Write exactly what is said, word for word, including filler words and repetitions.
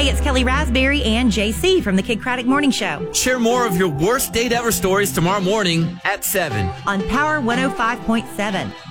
Hey, it's Kelly Raspberry and J C from the Kid Craddock Morning Show. Share more of your worst date ever stories tomorrow morning at seven on Power one oh five point seven.